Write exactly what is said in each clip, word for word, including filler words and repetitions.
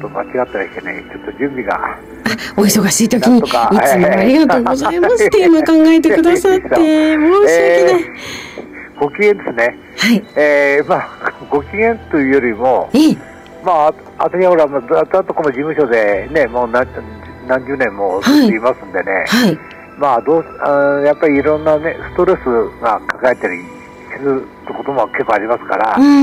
と間違ったらいけない。ちょっと準備が。 お忙しい時にいつもありがとうございます。テーマ考えてくださって申し訳ない。えー、ご機嫌ですね。 はい。 えー、まあご機嫌というよりも、 ええ、 まあ私はほらずっとこの事務所でねもう何何十年もずっといますんでね。 はい。 まあどうあやっぱりいろんなねストレスが抱えたりすることも結構ありますから、うん、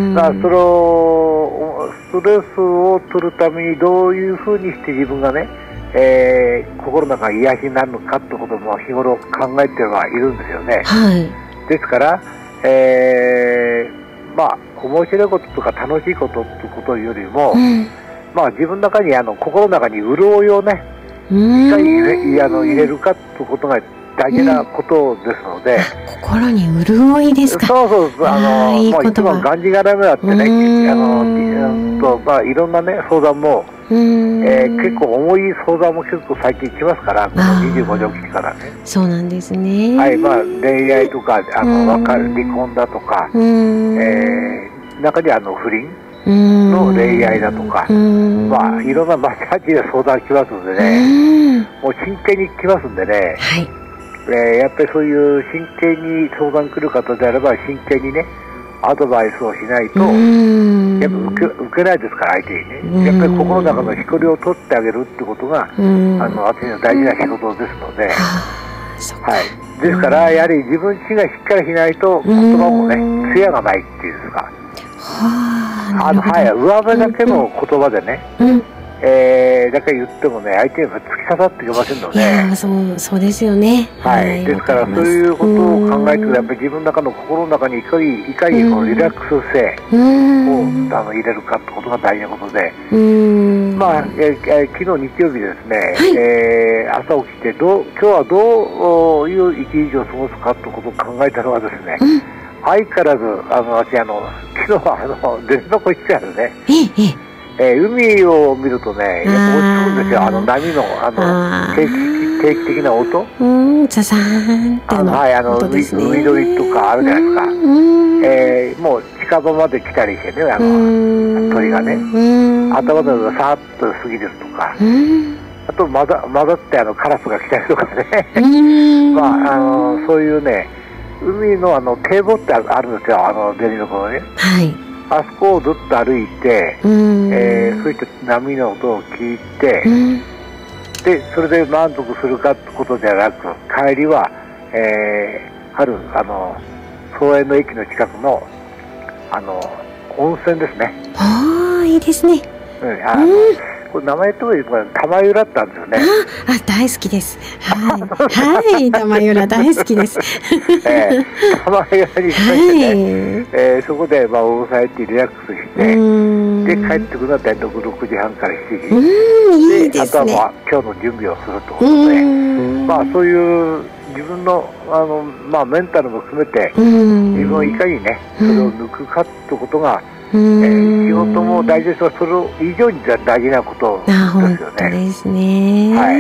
まあそのストレスを取るためにどういうふうにして自分がね、えー、心の中が癒しになるのかってことも日頃考えてはいるんですよね。 はい。 ですから、えー、まあ面白いこととか楽しいことってことよりも、うん、まあ自分の中にあの心の中に潤いをねいかに入れ、あの入れるかってことが大事なことですので、 うん、心に潤いですか。 そうそうそう、あのいいもう一番がんじがらめだってね、あのうんとまあいろんなね相談も、えー、結構重い相談も結構最近来ますから、このにじゅうご条期からね。 そうなんですね。 はい、まあ恋愛とかあの別れ離婚だとか、えー、中にはあの不倫の恋愛だとか、まあいろんなマッサージで相談来ますのでね、もう真剣に来ますんでね、はい、えー、やっぱりそういう真剣に相談来る方であれば真剣にねアドバイスをしないとやっぱ受け、受けないですから相手にね、やっぱり心の中のしこりを取ってあげるってことがあの私の大事な仕事ですので、はい、ですからやはり自分自身がしっかりしないと言葉もね艶がないっていうんですか。あのはい、上辺だけの言葉でね、うん、えー、だから言ってもね相手には突き刺さってきませんので、いやそう、そうですよね。 はい、ですからそういうことを考えてやっぱり自分の中の心の中にいかにいかにこのリラックス性をあの入れるかってことが大事なことで、まあ、えー、昨日日曜日ですね、はい、えー、朝起きてどう今日はどういう一日を過ごすかってことを考えたのはですね、うん、相変わらずあの私あの昨日はあの出の子行ってたんですね。えー、海を見るとね、やっぱ落ち着くんですよ。あの波のあの定期定期的な音。 うん、ザザーンってのはい、あの海海鳥とかあるじゃないですか。えー、もう近場まで来たりしてね、あの鳥がね、頭の上をさーっと過ぎるとか。あと混ざ混ざってあのカラスが来たりとかね。まああのそういうね。海のあの堤防ってあるんですよ、あの出のこのね、はい、あそこをずっと歩いて、えー、そういった波の音を聞いて、でそれで満足するかってことではなく帰りは、えー、あるあの総園の駅の近くのあの温泉ですね。 ああいいですね。 うん、あの、うんこれ名前というか玉浦ってあるんですよね。 あ、あ大好きです。はい、はい、玉浦大好きです。 えー、玉浦に行きましてね、はいえー、そこでまあ抑えてリラックスしてで帰ってくるのは大体ろくじはんからしちじうんいいですね。 であとはまあ今日の準備をするってことで、まあそういう自分のあのまあメンタルも含めて自分をいかにねそれを抜くかってことがえー、仕事も大事ですがそれ以上に大事なことですよね。 本当ですね。 はい。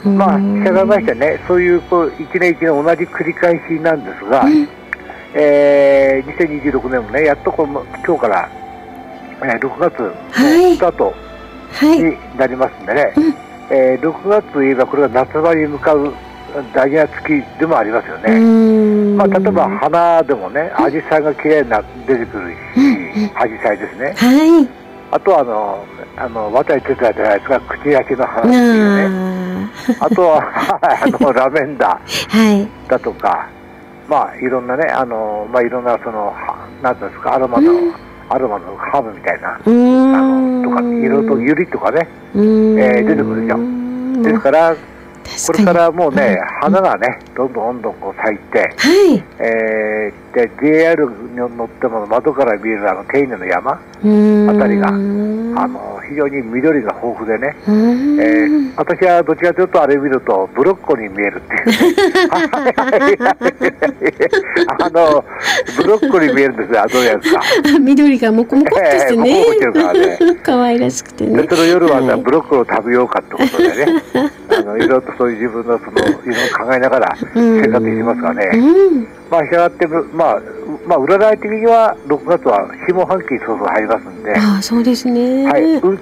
まあ従いましてねそういうこう一年一年同じ繰り返しなんですが、うん、えー、にせんにじゅうろくねんもねやっとこの今日から、えー、ろくがつのスタートになりますんでね、はいはいえー、ろくがつといえばこれが夏場に向かう大事な月でもありますよね。まあ、例えば花でもねアジサイがきれいな出てくるしアジサイですね、はい、あとはあのあの渡哲也じゃないですか口焼きの花っていうねあとはあのラベンダーだとか、はい、まあいろんなねあの、まあ、いろんなそのなんていうんですかアロマの、うん、アロマのハーブみたいなあのとか色とユリとかね、えー、出てくるでしょ。ですからこれからもうね、うん、花がねどんどんどんどんこう咲いて、はいえー、で ジェイアール に乗っても窓から見えるあの手稲の山あたりがあの非常に緑が豊富でね、えー、私はどちらかというとあれ見るとブロッコリーに見えるっていう、ね、あのブロッコリーに見えるんですよ。どうやですか緑がもこもこっとしてね、 えー、もこもこしてるからね可愛らしくてね。 でその夜は、はい、ブロッコリーを食べようかってことでねあのいろいろとそういう自分のそのいろいろ考えながら生活してますからね、うん、まあしたがってまあまあ占い的にはろくがつは下半期にそろそろ入りますんで、 ああそうですね、 はい、運